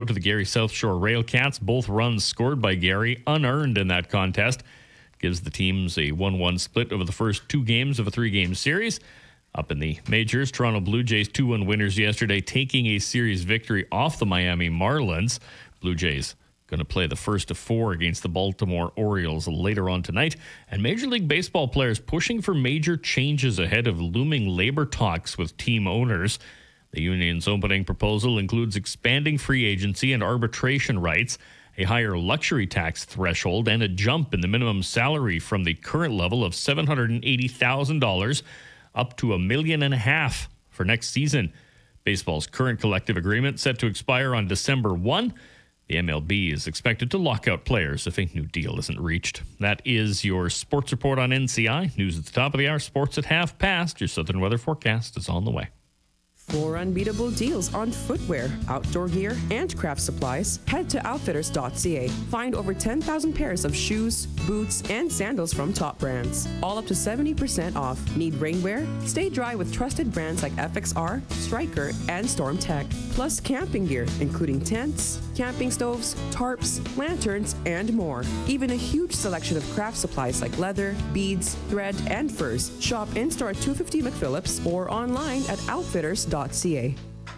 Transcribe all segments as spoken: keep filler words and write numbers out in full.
to the Gary South Shore Railcats. Both runs scored by Gary, unearned in that contest. Gives the teams a one one split over the first two games of a three-game series. Up in the majors, Toronto Blue Jays two one winners yesterday, taking a series victory off the Miami Marlins. Blue Jays going to play the first of four against the Baltimore Orioles later on tonight. And Major League Baseball players pushing for major changes ahead of looming labor talks with team owners. The union's opening proposal includes expanding free agency and arbitration rights, a higher luxury tax threshold, and a jump in the minimum salary from the current level of seven hundred eighty thousand dollars up to a million and a half for next season. Baseball's current collective agreement set to expire on December first. The M L B is expected to lock out players if a new deal isn't reached. That is your sports report on N C I. News at the top of the hour, sports at half past. Your Southern Weather forecast is on the way. For unbeatable deals on footwear, outdoor gear, and craft supplies, head to outfitters dot c a. Find over ten thousand pairs of shoes, boots, and sandals from top brands, all up to seventy percent off. Need rainwear? Stay dry with trusted brands like F X R, Striker, and Storm Tech. Plus camping gear, including tents, camping stoves, tarps, lanterns, and more. Even a huge selection of craft supplies like leather, beads, thread, and furs. Shop in-store at two fifty McPhillips or online at outfitters dot c a.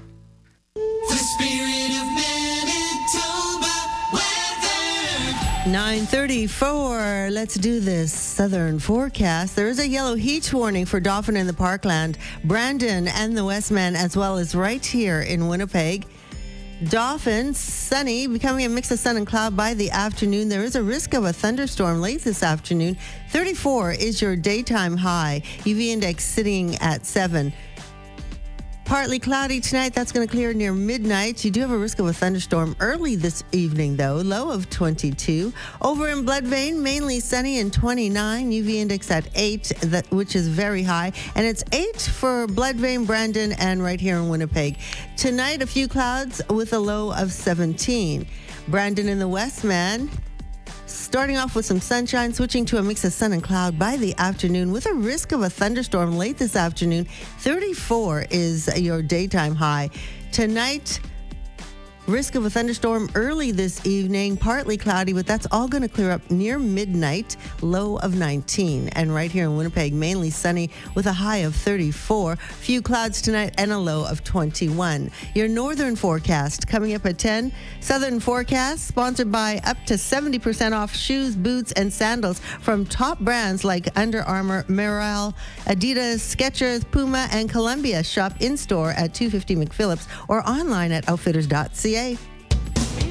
The spirit of Manitoba weather. nine thirty-four. Let's do this southern forecast. There is a yellow heat warning for Dauphin in the Parkland, Brandon, and the Westman, as well as right here in Winnipeg. Dauphin, sunny, becoming a mix of sun and cloud by the afternoon. There is a risk of a thunderstorm late this afternoon. thirty-four is your daytime high. U V index sitting at seven. Partly cloudy tonight. That's going to clear near midnight. You do have a risk of a thunderstorm early this evening, though. Low of twenty-two. Over in Bloodvein, mainly sunny and twenty-nine. U V index at eight, that, which is very high. And it's eight for Bloodvein, Brandon, and right here in Winnipeg. Tonight, a few clouds with a low of seventeen. Brandon in the Westman. Starting off with some sunshine, switching to a mix of sun and cloud by the afternoon with a risk of a thunderstorm late this afternoon. thirty-four is your daytime high. Tonight, risk of a thunderstorm early this evening, partly cloudy, but that's all going to clear up near midnight, low of nineteen. And right here in Winnipeg, mainly sunny with a high of thirty-four. Few clouds tonight and a low of twenty-one. Your northern forecast coming up at ten. Southern forecast sponsored by up to seventy percent off shoes, boots, and sandals from top brands like Under Armour, Merrell, Adidas, Skechers, Puma, and Columbia. Shop in-store at two fifty McPhillips or online at outfitters dot c a.